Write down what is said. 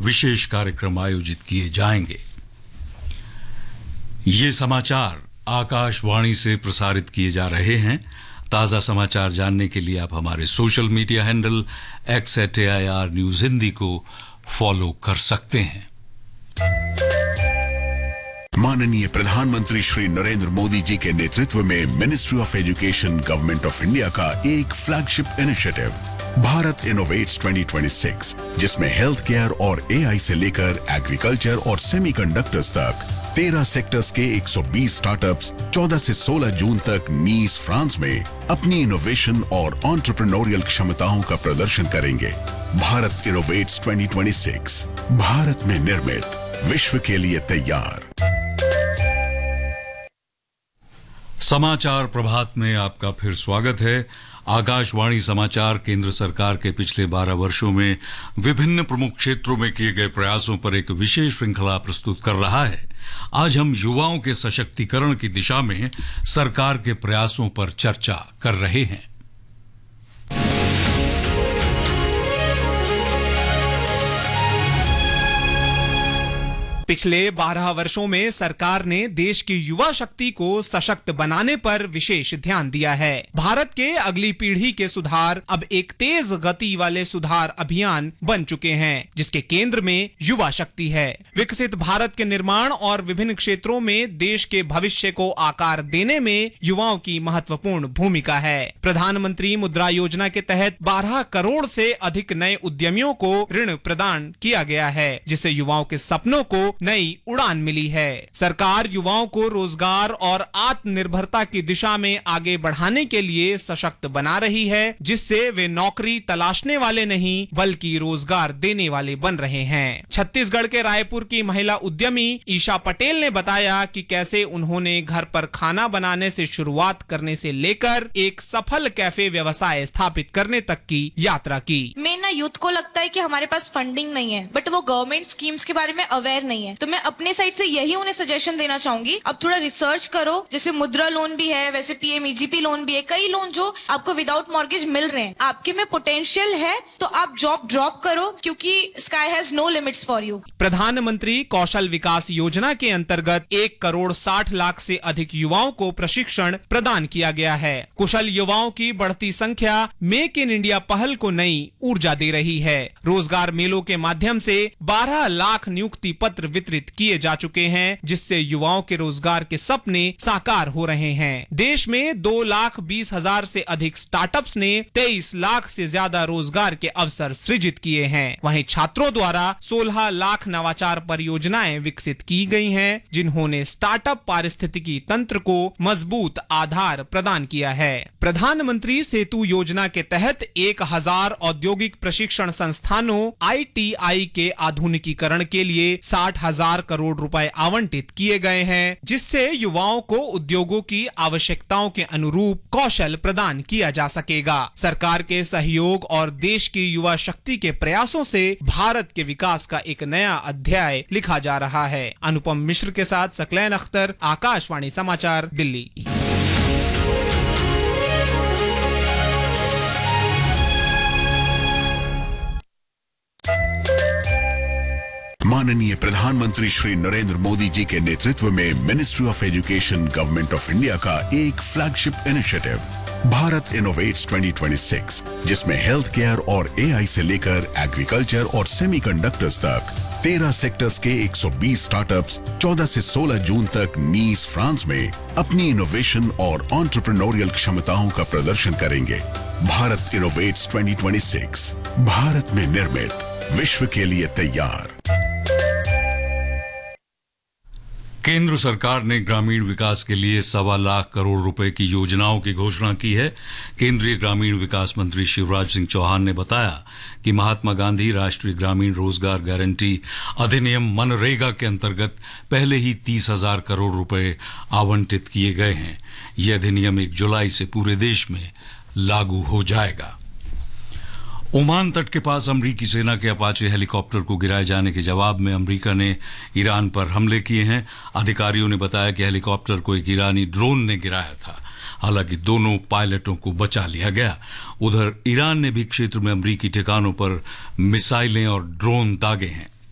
विशेष कार्यक्रम आयोजित किए जाएंगे। ये समाचार आकाशवाणी से प्रसारित किए जा रहे हैं। ताजा समाचार जानने के लिए आप हमारे social media handle @AIR news Hindi को फॉलो कर सकते हैं। माननीय प्रधानमंत्री श्री नरेंद्र मोदी जी के नेतृत्व में ministry of education government of India का एक फ्लैगशिप इनिशिएटिव भारत इनोवेट्स 2026, जिसमें हेल्थ केयर और AI से लेकर एग्रीकल्चर और सेमीकंडक्टर्स तक 13 सेक्टर्स के 120 स्टार्टअप्स 14 से 16 जून तक नीस, फ्रांस में अपनी इनोवेशन और एंटरप्रेन्योरियल क्षमताओं का प्रदर्शन करेंगे। भारत इनोवेट्स 2026, भारत में निर्मित, विश्व के लिए तैयार। समाचार प्रभात में आपका फिर स्वागत है। आकाशवाणी समाचार केंद्र सरकार के पिछले 12 वर्षों में विभिन्न प्रमुख क्षेत्रों में किए गए प्रयासों पर एक विशेष श्रृंखला प्रस्तुत कर रहा है। आज हम युवाओं के सशक्तिकरण की दिशा में सरकार के प्रयासों पर चर्चा कर रहे हैं। पिछले 12 वर्षों में सरकार ने देश की युवा शक्ति को सशक्त बनाने पर विशेष ध्यान दिया है। भारत के अगली पीढ़ी के सुधार अब एक तेज गति वाले सुधार अभियान बन चुके हैं, जिसके केंद्र में युवा शक्ति है। विकसित भारत के निर्माण और विभिन्न क्षेत्रों में देश के भविष्य को आकार देने में युवाओं की महत्वपूर्ण भूमिका है। प्रधानमंत्री मुद्रा योजना के तहत 12 करोड़ से अधिक नए उद्यमियों को ऋण प्रदान किया गया है, जिससे युवाओं के सपनों को नई उड़ान मिली है। सरकार युवाओं को रोजगार और आत्मनिर्भरता की दिशा में आगे बढ़ाने के लिए सशक्त बना रही है, जिससे वे नौकरी तलाशने वाले नहीं बल्कि रोजगार देने वाले बन रहे हैं। छत्तीसगढ़ के रायपुर की महिला उद्यमी ईशा पटेल ने बताया कि कैसे उन्होंने घर पर खाना बनाने से शुरुआत करने से लेकर एक सफल कैफे व्यवसाय स्थापित करने तक की यात्रा की। मैं ना यूथ को लगता है कि हमारे पास फंडिंग नहीं है, बट वो गवर्नमेंट स्कीम्स के बारे में अवेयर नहीं है, तो मैं अपने साइड से यही उन्हें सजेशन देना चाहूंगी। अब थोड़ा रिसर्च करो, जैसे मुद्रा लोन भी है, वैसे PMEGP लोन भी है, कई लोन जो आपको विदाउट मॉर्गेज मिल रहे हैं। आपके में पोटेंशियल है तो आप जॉब ड्रॉप करो, क्योंकि sky has no limits for you. प्रधानमंत्री कौशल विकास योजना के अंतर्गत 1 करोड़ 60 लाख से अधिक युवाओं को प्रशिक्षण प्रदान किया गया है। कुशल युवाओं की बढ़ती संख्या मेक इन इंडिया पहल को नई ऊर्जा दे रही है। रोजगार मेलों के माध्यम से 12 लाख नियुक्ति पत्र वितरित किए जा चुके हैं, जिससे युवाओं के रोजगार के सपने साकार हो रहे हैं। देश में 2,20,000 से अधिक स्टार्टअप्स ने 23 लाख से ज्यादा रोजगार के अवसर सृजित किए हैं। वहीं छात्रों द्वारा 16 लाख नवाचार परियोजनाएं विकसित की गई हैं, जिन्होंने स्टार्टअप पारिस्थितिकी तंत्र को मजबूत आधार प्रदान किया है। प्रधानमंत्री सेतु योजना के तहत 1000 औद्योगिक प्रशिक्षण संस्थानों ITI के आधुनिकीकरण के लिए 60,000 करोड़ रुपए आवंटित किए गए हैं, जिससे युवाओं को उद्योगों की आवश्यकताओं के अनुरूप कौशल प्रदान किया जा सकेगा। सरकार के सहयोग और देश की युवा शक्ति के प्रयासों से भारत के विकास का एक नया अध्याय लिखा जा रहा है। अनुपम मिश्र के साथ सकलैन अख्तर, आकाशवाणी समाचार, दिल्ली। माननीय प्रधानमंत्री श्री नरेंद्र मोदी जी के नेतृत्व में ministry of education government of India का एक फ्लैगशिप इनिशिएटिव भारत इनोवेट्स 2026, जिसमें हेल्थ केयर और AI से लेकर एग्रीकल्चर और सेमीकंडक्टर्स तक 13 सेक्टर्स के 120 स्टार्टअप्स 14 से 16 जून तक नीस, फ्रांस में अपनी इनोवेशन और एंटरप्रेन्योरियल क्षमताओं का प्रदर्शन करेंगे। भारत इनोवेट्स 2026, भारत में निर्मित, विश्व के लिए तैयार। केंद्र सरकार ने ग्रामीण विकास के लिए 1.25 लाख करोड़ रुपए की योजनाओं की घोषणा की है। केंद्रीय ग्रामीण विकास मंत्री शिवराज सिंह चौहान ने बताया कि महात्मा गांधी राष्ट्रीय ग्रामीण रोजगार गारंटी अधिनियम मनरेगा के अंतर्गत पहले ही 30,000 करोड़ रुपए आवंटित किए गए हैं। यह अधिनियम 1 जुलाई से पूरे देश में लागू हो जाएगा। ओमान तट के पास अमरीकी सेना के अपाचे हेलीकॉप्टर को गिराए जाने के जवाब में अमरीका ने ईरान पर हमले किए हैं। अधिकारियों ने बताया कि हेलीकॉप्टर को एक ईरानी ड्रोन ने गिराया था। हालांकि दोनों पायलटों को बचा लिया गया। उधर ईरान ने भी क्षेत्र में अमरीकी ठिकानों पर मिसाइलें और ड्रोन दागे हैं।